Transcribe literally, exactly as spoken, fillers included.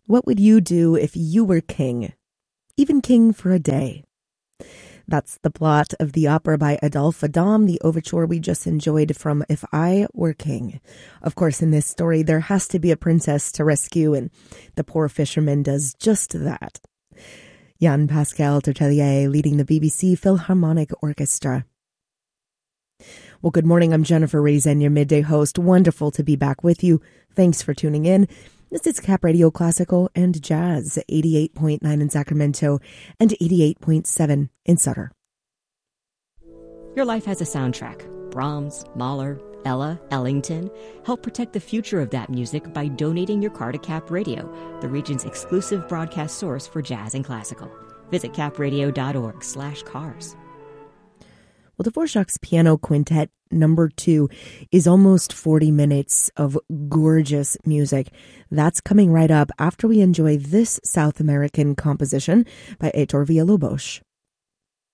What would you do if you were king? Even king for a day. That's the plot of the opera by Adolphe Adam, the overture we just enjoyed from If I Were King. Of course, in this story, there has to be a princess to rescue, and the poor fisherman does just that. Jean-Pascal Tortelier leading the B B C Philharmonic Orchestra. Well, good morning. I'm Jennifer Reason, your midday host. Wonderful to be back with you. Thanks for tuning in. This is Cap Radio Classical and Jazz, eighty-eight point nine in Sacramento and eighty-eight point seven in Sutter. Your life has a soundtrack. Brahms, Mahler, Ella, Ellington. Help protect the future of that music by donating your car to Cap Radio, the region's exclusive broadcast source for jazz and classical. Visit capradio.org slash cars. Well, Dvorak's Piano Quintet number two is almost forty minutes of gorgeous music. That's coming right up after we enjoy this South American composition by Heitor Villa-Lobos.